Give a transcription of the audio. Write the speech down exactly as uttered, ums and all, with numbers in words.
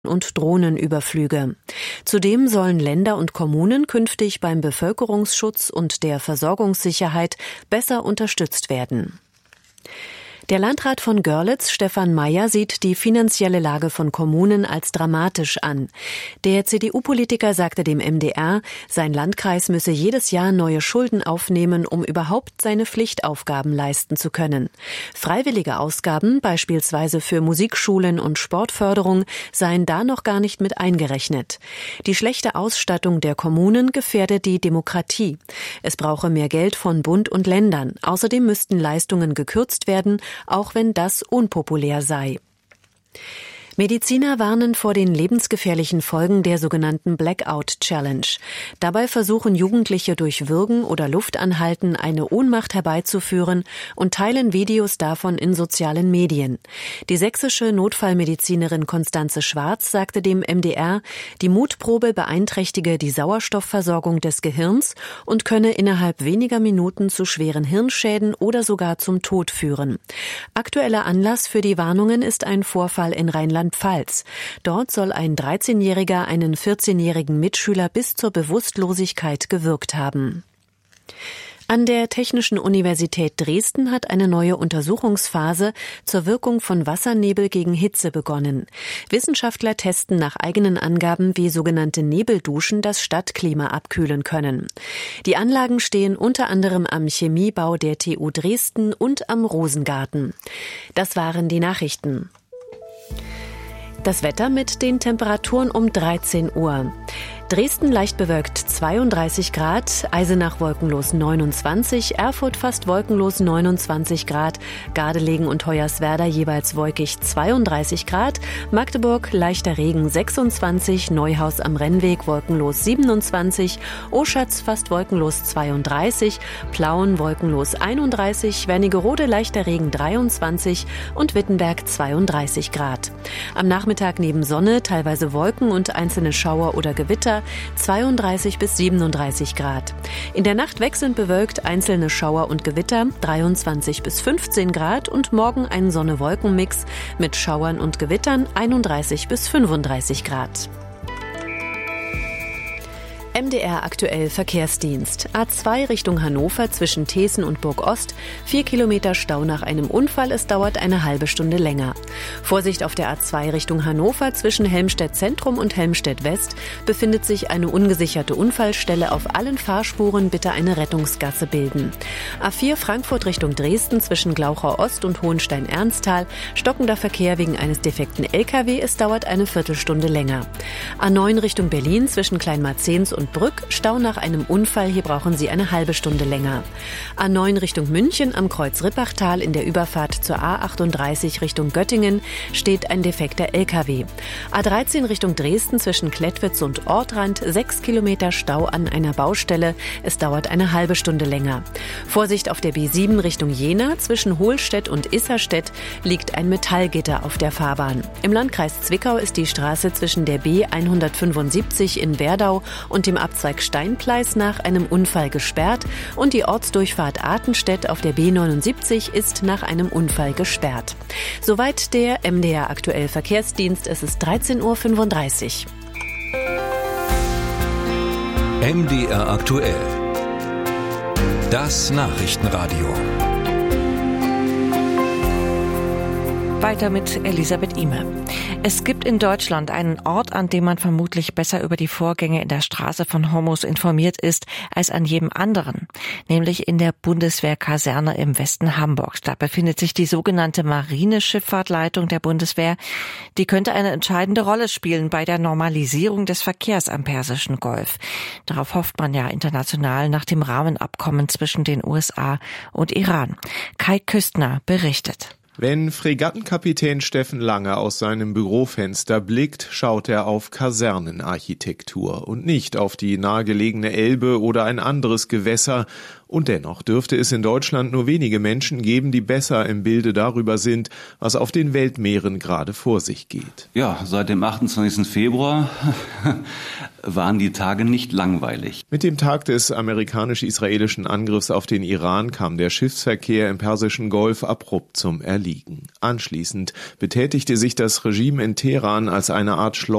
und Drohnenüberflüge. Zudem sollen Länder und Kommunen künftig beim Bevölkerungsschutz und der Versorgungssicherheit besser unterstützt werden. Der Landrat von Görlitz, Stefan Mayer, sieht die finanzielle Lage von Kommunen als dramatisch an. Der C D U-Politiker sagte dem M D R, sein Landkreis müsse jedes Jahr neue Schulden aufnehmen, um überhaupt seine Pflichtaufgaben leisten zu können. Freiwillige Ausgaben, beispielsweise für Musikschulen und Sportförderung, seien da noch gar nicht mit eingerechnet. Die schlechte Ausstattung der Kommunen gefährde die Demokratie. Es brauche mehr Geld von Bund und Ländern. Außerdem müssten Leistungen gekürzt werden, auch wenn das unpopulär sei. Mediziner warnen vor den lebensgefährlichen Folgen der sogenannten Blackout Challenge. Dabei versuchen Jugendliche durch Würgen oder Luftanhalten eine Ohnmacht herbeizuführen und teilen Videos davon in sozialen Medien. Die sächsische Notfallmedizinerin Konstanze Schwarz sagte dem M D R, die Mutprobe beeinträchtige die Sauerstoffversorgung des Gehirns und könne innerhalb weniger Minuten zu schweren Hirnschäden oder sogar zum Tod führen. Aktueller Anlass für die Warnungen ist ein Vorfall in Rheinland-Pfalz. Dort soll ein dreizehnjähriger einen vierzehnjährigen Mitschüler bis zur Bewusstlosigkeit gewürgt haben. An der Technischen Universität Dresden hat eine neue Untersuchungsphase zur Wirkung von Wassernebel gegen Hitze begonnen. Wissenschaftler testen nach eigenen Angaben, wie sogenannte Nebelduschen das Stadtklima abkühlen können. Die Anlagen stehen unter anderem am Chemiebau der T U Dresden und am Rosengarten. Das waren die Nachrichten. Das Wetter mit den Temperaturen um dreizehn Uhr. Dresden leicht bewölkt zweiunddreißig Grad, Eisenach wolkenlos neunundzwanzig, Erfurt fast wolkenlos neunundzwanzig Grad, Gardelegen und Hoyerswerda jeweils wolkig zweiunddreißig Grad, Magdeburg leichter Regen sechsundzwanzig, Neuhaus am Rennweg wolkenlos siebenundzwanzig, Oschatz fast wolkenlos zweiunddreißig, Plauen wolkenlos einunddreißig, Wernigerode leichter Regen dreiundzwanzig und Wittenberg zweiunddreißig Grad. Am Nachmittag neben Sonne teilweise Wolken und einzelne Schauer oder Gewitter zweiunddreißig bis siebenunddreißig Grad. In der Nacht wechselnd bewölkt, einzelne Schauer und Gewitter dreiundzwanzig bis fünfzehn Grad und morgen ein Sonne-Wolken-Mix mit Schauern und Gewittern einunddreißig bis fünfunddreißig Grad. M D R aktuell Verkehrsdienst. A zwei Richtung Hannover zwischen Thesen und Burg-Ost. Vier Kilometer Stau nach einem Unfall. Es dauert eine halbe Stunde länger. Vorsicht auf der A zwei Richtung Hannover zwischen Helmstedt Zentrum und Helmstedt West befindet sich eine ungesicherte Unfallstelle. Auf allen Fahrspuren bitte eine Rettungsgasse bilden. A vier Frankfurt Richtung Dresden zwischen Glauchau Ost und Hohenstein-Ernsthal. Stockender Verkehr wegen eines defekten L K W. Es dauert eine Viertelstunde länger. A neun Richtung Berlin zwischen Kleinmarzens und Brück, Stau nach einem Unfall, hier brauchen Sie eine halbe Stunde länger. A neun Richtung München am Kreuz Rippachtal in der Überfahrt zur A achtunddreißig Richtung Göttingen steht ein defekter L K W. A dreizehn Richtung Dresden zwischen Klettwitz und Ortrand, sechs Kilometer Stau an einer Baustelle, es dauert eine halbe Stunde länger. Vorsicht auf der B sieben Richtung Jena, zwischen Hohlstedt und Isserstedt liegt ein Metallgitter auf der Fahrbahn. Im Landkreis Zwickau ist die Straße zwischen der B hundertfünfundsiebzig in Werdau und dem Abzweig Steinpleis nach einem Unfall gesperrt und die Ortsdurchfahrt Artenstedt auf der B neunundsiebzig ist nach einem Unfall gesperrt. Soweit der M D R aktuell Verkehrsdienst. Es ist dreizehn Uhr fünfunddreißig. M D R aktuell. Das Nachrichtenradio. Weiter mit Elisabeth Ihme. Es gibt in Deutschland einen Ort, an dem man vermutlich besser über die Vorgänge in der Straße von Hormuz informiert ist, als an jedem anderen. Nämlich in der Bundeswehrkaserne im Westen Hamburgs. Da befindet sich die sogenannte Marineschifffahrtleitung der Bundeswehr. Die könnte eine entscheidende Rolle spielen bei der Normalisierung des Verkehrs am Persischen Golf. Darauf hofft man ja international nach dem Rahmenabkommen zwischen den U S A und Iran. Kai Küstner berichtet. Wenn Fregattenkapitän Steffen Lange aus seinem Bürofenster blickt, schaut er auf Kasernenarchitektur und nicht auf die nahegelegene Elbe oder ein anderes Gewässer Und dennoch dürfte es in Deutschland nur wenige Menschen geben, die besser im Bilde darüber sind, was auf den Weltmeeren gerade vor sich geht. Ja, seit dem achtundzwanzigsten Februar waren die Tage nicht langweilig. Mit dem Tag des amerikanisch-israelischen Angriffs auf den Iran kam der Schiffsverkehr im Persischen Golf abrupt zum Erliegen. Anschließend betätigte sich das Regime in Teheran als eine Art Schleuser